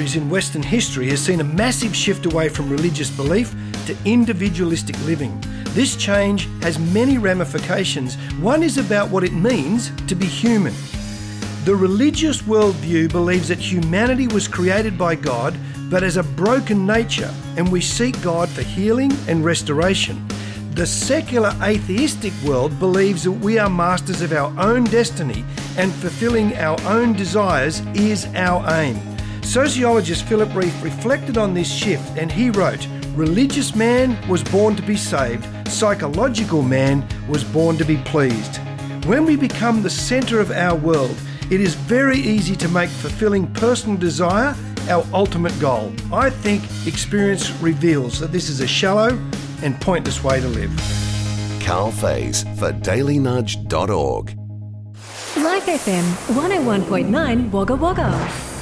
centuries in Western history has seen a massive shift away from religious belief to individualistic living. This change has many ramifications. One is about what it means to be human. The religious worldview believes that humanity was created by God, but as a broken nature, and we seek God for healing and restoration. The secular atheistic world believes that we are masters of our own destiny and fulfilling our own desires is our aim. Sociologist Philip Reef reflected on this shift and he wrote, "Religious man was born to be saved, psychological man was born to be pleased." When we become the centre of our world, it is very easy to make fulfilling personal desire our ultimate goal. I think experience reveals that this is a shallow and pointless way to live. Carl Faze for dailynudge.org. Life FM 101.9 Wagga Wagga.